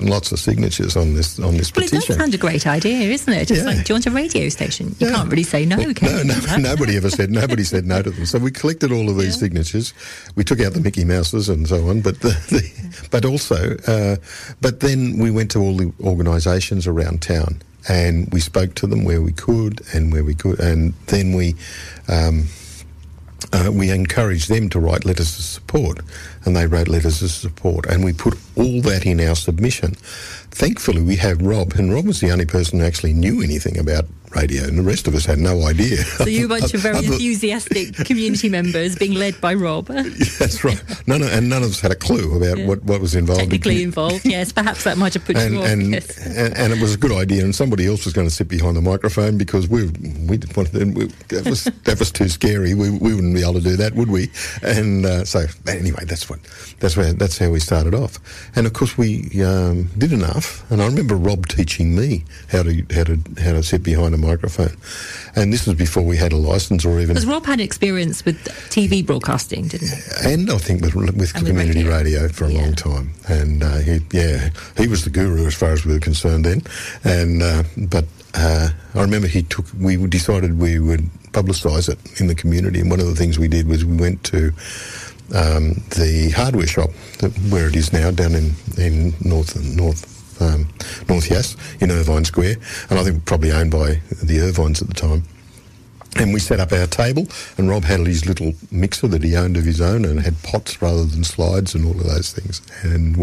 lots of signatures on this petition. Well, it does sound a great idea, isn't it? It's like, do you want a radio station? You can't really say no, can you? No, nobody said no to them. So we collected all of these signatures. We took out the Mickey Mouses and so on, but then we went to all the organisations around town and we spoke to them where we could, and then we encouraged them to write letters of support, and they wrote letters of support, and we put all that in our submission. Thankfully, we have Rob, and Rob was the only person who actually knew anything about radio, and the rest of us had no idea. So you were a bunch of very enthusiastic community members being led by Rob. That's right. None of us had a clue about what was involved. Technically involved, yes. Perhaps that might have put you off. And it was a good idea, and somebody else was going to sit behind the microphone because that was too scary. We wouldn't be able to do that, would we? And so anyway, that's how we started off. And of course, we did enough. And I remember Rob teaching me how to sit behind a microphone, and this was before we had a licence or even. Because Rob had experience with TV broadcasting, didn't he? And I think with community radio for a long time, and he was the guru as far as we were concerned then. And but I remember we decided we would publicise it in the community, and one of the things we did was we went to the hardware shop where it is now down in North Yass in Irvine Square, and I think probably owned by the Irvines at the time. And we set up our table, and Rob had his little mixer that he owned of his own, and had pots rather than slides and all of those things. And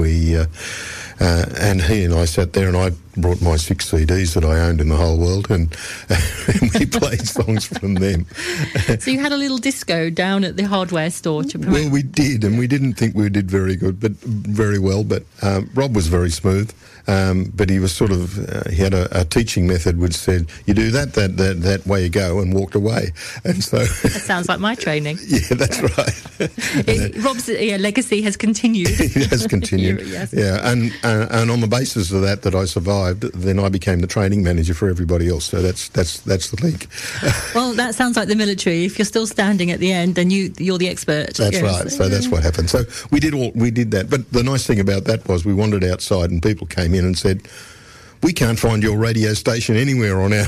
and he and I sat there, and I brought my 6 CDs that I owned in the whole world, and we played songs from them. So you had a little disco down at the hardware store to promote. Well, we did, and we didn't think we did very well. But Rob was very smooth. But he was sort of, he had a teaching method which said, you do that way you go, and walked away. And so... That sounds like my training. Yeah, that's right. Rob's legacy has continued. It has continued. Yes. Yeah, and on the basis of that I survived, then I became the training manager for everybody else. So that's the link. Well, that sounds like the military. If you're still standing at the end, then you're the expert. That's right. So that's what happened. So we did that. But the nice thing about that was we wandered outside, and people came in and said, we can't find your radio station anywhere on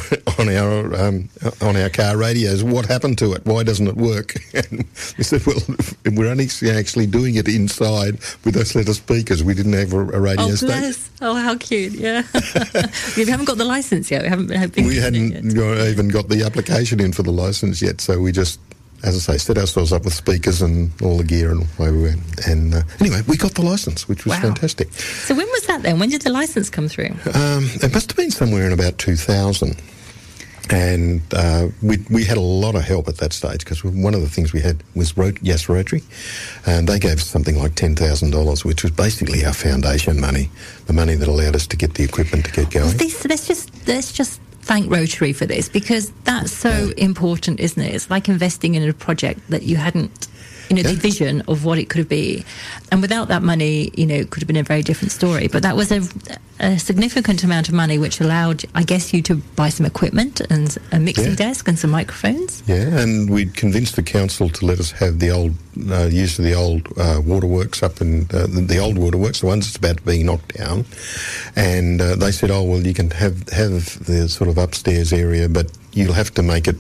our car radios. What happened to it? Why doesn't it work? And we said, well, we're only actually doing it inside with those little speakers. We didn't have a radio station. Oh, how cute! Yeah, we haven't got the license yet. We hadn't even got the application in for the license yet. So we just, as I say, set ourselves up with speakers and all the gear and away we went. And anyway, we got the licence, which was fantastic. So when was that then? When did the licence come through? It must have been somewhere in about 2000. And we had a lot of help at that stage, because one of the things we had was Yass Rotary, and they gave us something like $10,000, which was basically our foundation money, the money that allowed us to get the equipment to get going. Well, let's just thank Rotary for this, because that's so important, isn't it? It's like investing in a project that you hadn't, the vision of what it could be. And without that money, it could have been a very different story. But that was a significant amount of money, which allowed, I guess, you to buy some equipment and a mixing desk and some microphones. Yeah, and we'd convinced the council to let us have the old use of the old waterworks up in the old waterworks, the ones that's about to be knocked down. And they said, oh, well, you can have the sort of upstairs area, but you'll have to make it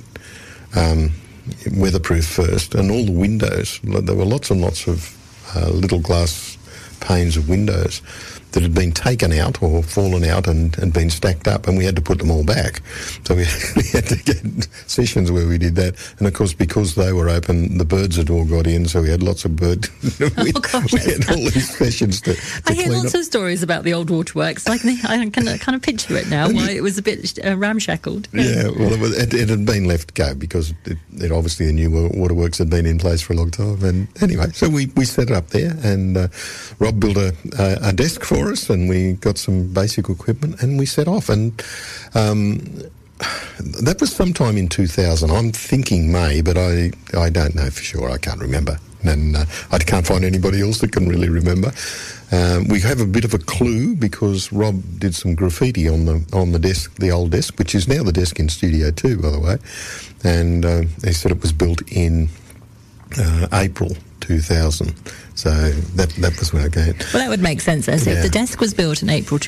weatherproof first. And all the windows, there were lots and lots of little glass panes of windows that had been taken out or fallen out and been stacked up, and we had to put them all back. So we had to get sessions where we did that. And of course, because they were open, the birds had all got in, so we had lots of bird. We had all these sessions to I hear lots of stories about the old waterworks. I can kind of picture it now, why it was a bit ramshackled. Yeah, well, it had been left go because it obviously the new waterworks had been in place for a long time. And anyway, so we set it up there, and Rob built a desk for us, and we got some basic equipment, and we set off. And that was sometime in 2000. I'm thinking May, but I don't know for sure. I can't remember, and I can't find anybody else that can really remember. We have a bit of a clue because Rob did some graffiti on the desk, the old desk, which is now the desk in Studio 2, by the way. And he said it was built in April 2000. So that was when I came. Well, that would make sense. As if the desk was built in April